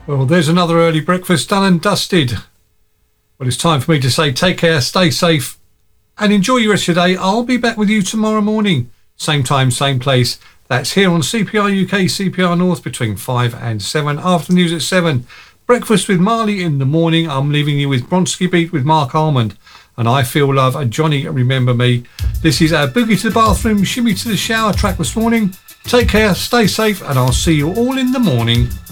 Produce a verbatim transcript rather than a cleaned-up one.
Well, there's another early breakfast done and dusted. Well, it's time for me to say take care, stay safe, and enjoy your rest of your day. I'll be back with you tomorrow morning. Same time, same place. That's here on C P R U K, C P R North between five and seven. After news at seven. Breakfast with Marley in the morning. I'm leaving you with Bronski Beat with Mark Almond. And I Feel Love and Johnny Remember Me. This is our Boogie to the Bathroom, Shimmy to the Shower track this morning. Take care, stay safe, and I'll see you all in the morning.